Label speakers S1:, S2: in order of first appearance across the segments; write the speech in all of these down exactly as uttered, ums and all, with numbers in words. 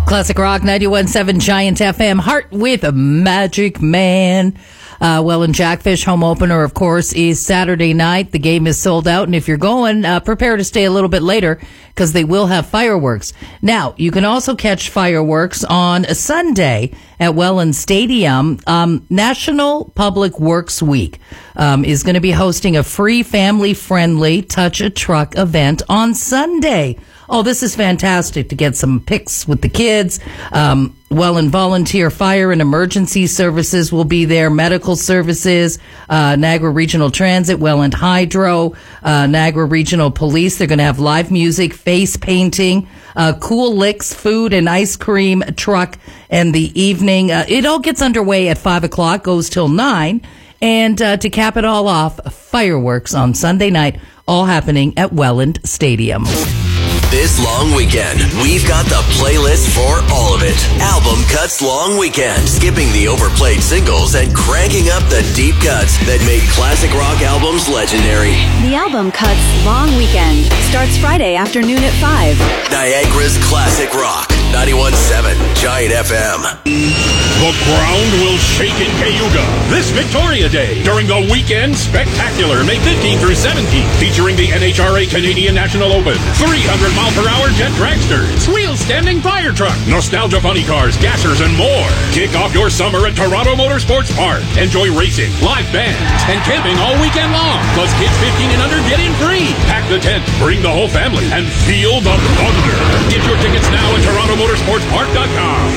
S1: Classic Rock ninety-one point seven Giant F M. Heart with a Magic Man. Uh, well, and Jackfish home opener, of course, is Saturday night. The game is sold out, and if you're going, uh, prepare to stay a little bit later because they will have fireworks. Now, you can also catch fireworks on a Sunday at Welland Stadium. Um, National Public Works Week um, is going to be hosting a free, family-friendly Touch a Truck event on Sunday. Oh, this is fantastic to get some pics with the kids. Um, Welland Volunteer Fire and Emergency Services will be there. Medical Services, uh, Niagara Regional Transit, Welland Hydro, uh, Niagara Regional Police. They're going to have live music, face painting, uh, Cool Licks, food and ice cream truck in the evening. Uh, it all gets underway at five o'clock, goes till nine. And uh, to cap it all off, fireworks on Sunday night, all happening at Welland Stadium.
S2: This long weekend, we've got the playlist for all of it. Album Cuts Long Weekend. Skipping the overplayed singles and cranking up the deep cuts that made classic rock albums legendary.
S3: The Album Cuts Long Weekend starts Friday afternoon at five.
S2: Niagara's Classic Rock. ninety-one point seven Giant F M.
S4: The ground will shake in Cayuga this Victoria Day during the Weekend Spectacular, May fifteenth through seventeenth, featuring the N H R A Canadian National Open, three hundred mile per hour jet dragsters, wheel-standing fire truck, nostalgia funny cars, gassers, and more. Kick off your summer at Toronto Motorsports Park. Enjoy racing, live bands, and camping all weekend long. Plus, kids fifteen and under get in free. Pack the tent, bring the whole family, and feel the thunder. Get your tickets now at toronto motorsports park dot com.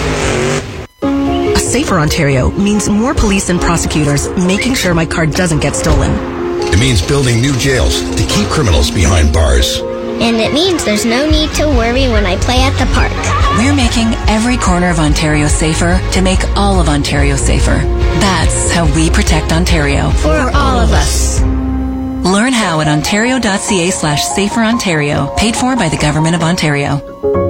S5: A safer Ontario means more police and prosecutors making sure my car doesn't get stolen.
S6: It means building new jails to keep criminals behind bars.
S7: And it means there's no need to worry when I play at the park.
S5: We're making every corner of Ontario safer to make all of Ontario safer. That's how we protect Ontario.
S7: For all of us.
S5: Learn how at ontario.ca slash safer Ontario. Paid for by the Government of Ontario.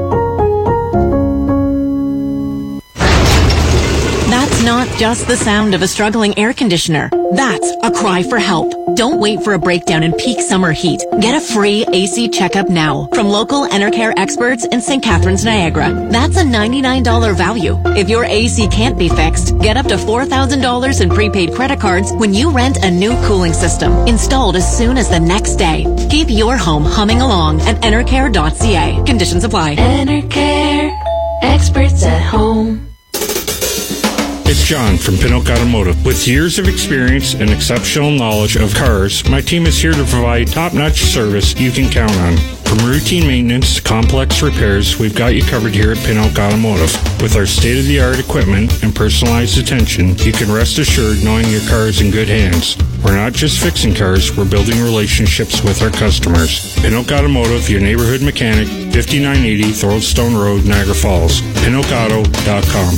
S8: That's not just the sound of a struggling air conditioner. That's a cry for help. Don't wait for a breakdown in peak summer heat. Get a free A C checkup now from local Enercare experts in Saint Catharines, Niagara. That's a ninety-nine dollars value. If your A C can't be fixed, get up to four thousand dollars in prepaid credit cards when you rent a new cooling system, installed as soon as the next day. Keep your home humming along at enercare dot c a. Conditions apply.
S9: Enercare, experts at home.
S10: It's John from Pinnock Automotive. With years of experience and exceptional knowledge of cars, my team is here to provide top-notch service you can count on. From routine maintenance to complex repairs, we've got you covered here at Pinnock Automotive. With our state-of-the-art equipment and personalized attention, you can rest assured knowing your car is in good hands. We're not just fixing cars, we're building relationships with our customers. Pinnock Automotive, your neighborhood mechanic, fifty-nine eighty Thoroldstone Road, Niagara Falls. pinnock auto dot com.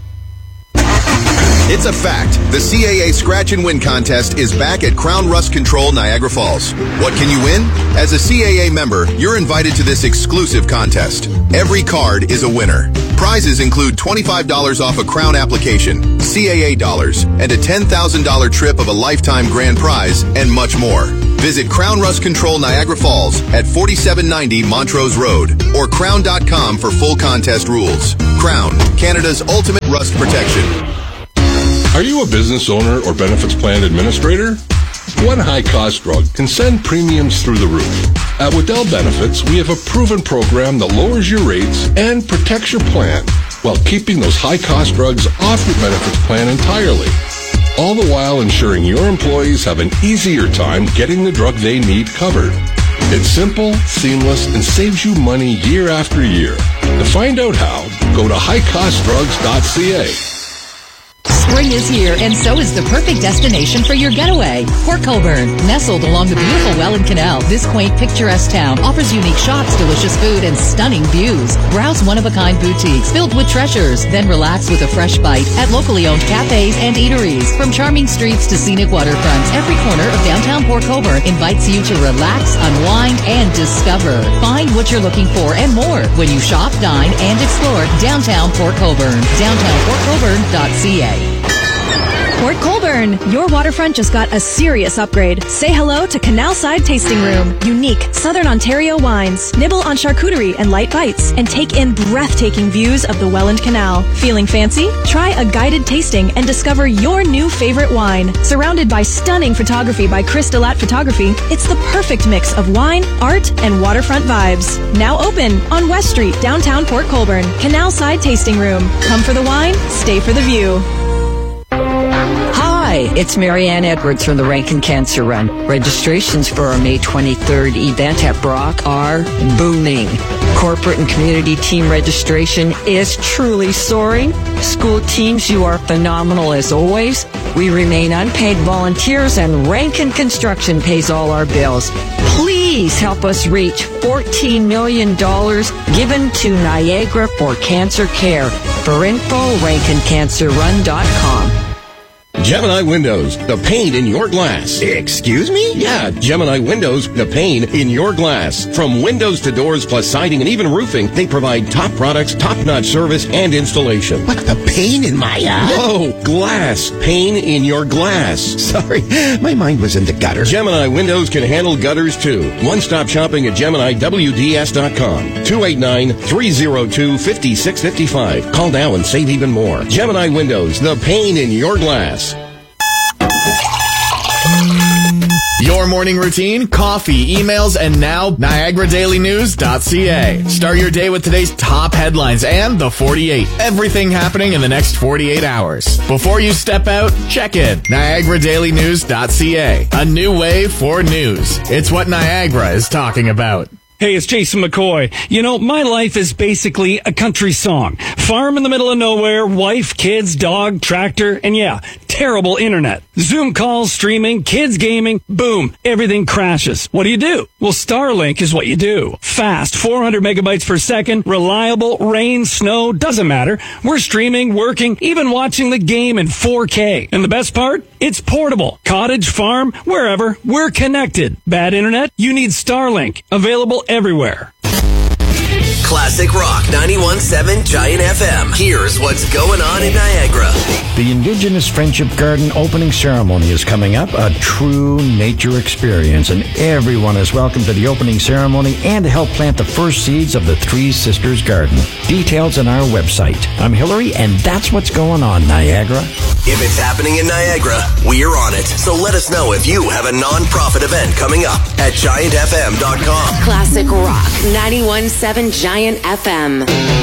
S11: It's a fact. The C A A Scratch and Win contest is back at Crown Rust Control, Niagara Falls. What can you win? As a C A A member, you're invited to this exclusive contest. Every card is a winner. Prizes include twenty-five dollars off a Crown application, C A A dollars, and a ten thousand dollars trip of a lifetime grand prize, and much more. Visit Crown Rust Control Niagara Falls at forty-seven ninety Montrose Road or crown dot com for full contest rules. Crown, Canada's ultimate rust protection.
S12: Are you a business owner or benefits plan administrator? One high-cost drug can send premiums through the roof. At Waddell Benefits, we have a proven program that lowers your rates and protects your plan while keeping those high-cost drugs off your benefits plan entirely. All the while ensuring your employees have an easier time getting the drug they need covered. It's simple, seamless, and saves you money year after year. To find out how, go to high cost drugs dot c a.
S1: Spring is here, and so is the perfect destination for your getaway. Port Colborne, nestled along the beautiful Welland Canal, this quaint, picturesque town offers unique shops, delicious food, and stunning views. Browse one-of-a-kind boutiques filled with treasures, then relax with a fresh bite at locally owned cafes and eateries. From charming streets to scenic waterfronts, every corner of downtown Port Colborne invites you to relax, unwind, and discover. Find what you're looking for and more when you shop, dine, and explore downtown Port Colborne. downtown port colborne dot c a.
S3: Port Colborne
S13: Colburn. Your waterfront just got a serious upgrade. Say hello to Canal Side Tasting Room. Unique Southern Ontario wines. Nibble on charcuterie and light bites and take in breathtaking views of the Welland Canal. Feeling fancy? Try a guided tasting and discover your new favorite wine. Surrounded by stunning photography by Chris Delat Photography, it's the perfect mix of wine, art, and waterfront vibes. Now open on West Street, downtown Port Colborne. Canal Side Tasting Room. Come for the wine, stay for the view.
S14: Hi, it's Marianne Edwards from the Rankin Cancer Run. Registrations for our May twenty-third event at Brock are booming. Corporate and community team registration is truly soaring. School teams, you are phenomenal as always. We remain unpaid volunteers and Rankin Construction pays all our bills. Please help us reach fourteen million dollars given to Niagara for cancer care. For info, rankin cancer run dot com.
S15: Gemini Windows, the pane in your glass.
S6: Excuse me?
S15: Yeah, Gemini Windows, the pane in your glass. From windows to doors plus siding and even roofing, they provide top products, top-notch service, and installation.
S6: What, the pane in my eye?
S15: No, glass. Pane in your glass.
S6: Sorry, my mind was in the gutter.
S15: Gemini Windows can handle gutters, too. One-stop shopping at Gemini W D S dot com. two eight nine, three oh two, five six five five. Call now and save even more. Gemini Windows, the pane in your glass.
S16: Your morning routine, coffee, emails, and now Niagara Daily News dot C A. Start your day with today's top headlines and the forty-eight. Everything happening in the next forty-eight hours. Before you step out, check in. Niagara Daily News dot C A. A new way for news. It's what Niagara is talking about.
S17: Hey, it's Jason McCoy. You know, my life is basically a country song. Farm in the middle of nowhere, wife, kids, dog, tractor, and yeah, terrible internet. Zoom calls, streaming, kids gaming, boom, everything crashes. What do you do? Well, Starlink is what you do. Fast, four hundred megabytes per second, reliable, rain, snow, doesn't matter. We're streaming, working, even watching the game in four K. And the best part? It's portable. Cottage, farm, wherever, we're connected. Bad internet? You need Starlink. Available everywhere.
S2: Classic Rock ninety-one point seven Giant F M. Here's what's going on in Niagara.
S18: The Indigenous Friendship Garden opening ceremony is coming up, a true nature experience, and everyone is welcome to the opening ceremony and to help plant the first seeds of the Three Sisters Garden. Details on our website. I'm Hillary, and that's what's going on, Niagara.
S2: If it's happening in Niagara, we're on it. So let us know if you have a non-profit event coming up at giant f m dot com.
S19: Classic Rock ninety-one point seven Giant F M.